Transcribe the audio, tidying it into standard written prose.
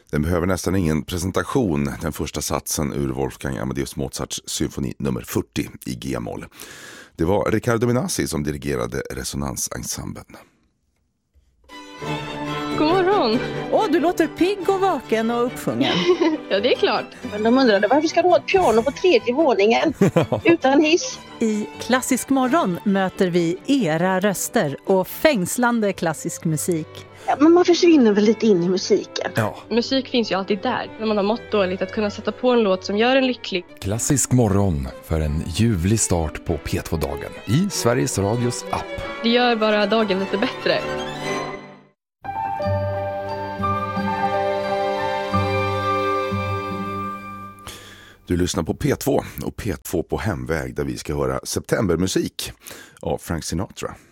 Den behöver nästan ingen presentation, den första satsen ur Wolfgang Amadeus Mozarts symfoni nummer 40 i G-moll. Det var Riccardo Minassi som dirigerade Resonansensemblen. God morgon! Du låter pigg och vaken och uppsjungen. Ja, det är klart. Men de undrade varför ska du ha ett piano på 3:e våningen utan hiss? I Klassisk morgon möter vi era röster och fängslande klassisk musik. Ja, men man försvinner väl lite in i musiken. Ja. Musik finns ju alltid där. När man har mått dåligt att kunna sätta på en låt som gör en lycklig. Klassisk morgon för en ljuvlig start på P2-dagen i Sveriges Radios app. Det gör bara dagen lite bättre. Du lyssnar på P2 och P2 på hemväg där vi ska höra septembermusik av Frank Sinatra.